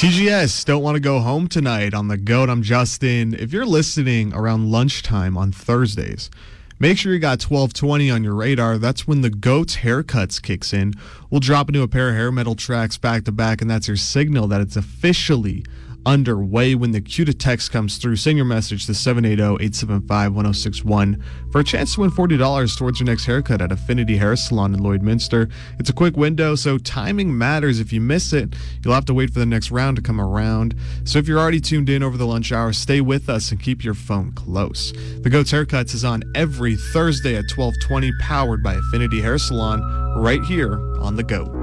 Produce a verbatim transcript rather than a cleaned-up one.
T G S, don't want to go home tonight on The GOAT. I'm Justin. If you're listening around lunchtime on Thursdays, make sure you got twelve twenty on your radar. That's when The GOAT's Haircuts kicks in. We'll drop into a pair of hair metal tracks back to back, and that's your signal that it's officially underway. When the cue to text comes through, send your message to seven eight zero, eight seven five, one zero six one for a chance to win forty dollars towards your next haircut at Affinity Hair Salon in Lloydminster. It's a quick window, so timing matters. If you miss it, you'll have to wait for the next round to come around. So if you're already tuned in over the lunch hour, stay with us and keep your phone close. The GOAT's Haircuts is on every Thursday at twelve twenty, powered by Affinity Hair Salon, right here on The GOAT.